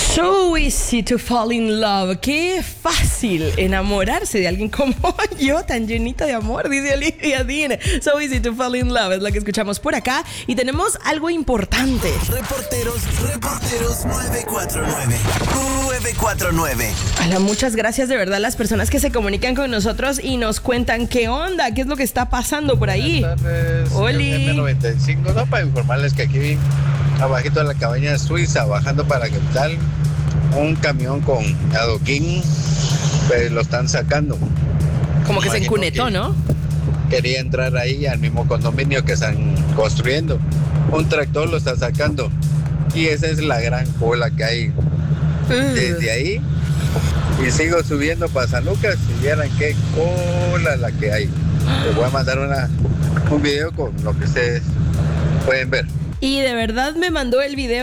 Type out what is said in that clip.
So easy to fall in love. Qué fácil enamorarse de alguien como yo, tan llenita de amor, dice Olivia Dean. So easy to fall in love es lo que escuchamos por acá. Y tenemos algo importante. Reporteros 949. 949. Hola, muchas gracias de verdad a las personas que se comunican con nosotros y nos cuentan qué onda, qué es lo que está pasando por ahí. Buenas tardes, Oli. M95, no, para informarles que aquí abajito de la cabaña suiza, bajando para Capital, un camión con adoquín, pues lo están sacando. Como que se Imagino encunetó, que ¿no? Quería entrar ahí al mismo condominio que están construyendo. Un tractor lo está sacando y esa es la gran cola que hay desde ahí. Y sigo subiendo para San Lucas y vieran qué cola la que hay. Les voy a mandar un video con lo que ustedes pueden ver. Y de verdad me mandó el video